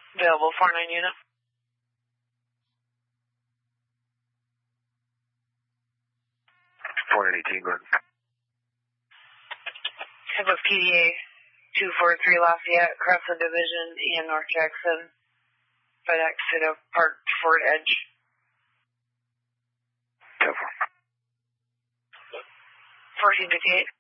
Available 49 unit. Go ahead. Have a PDA 243 Lafayette, Crescent Division, and North Jackson. FedEx at a parked Ford Edge. 1458.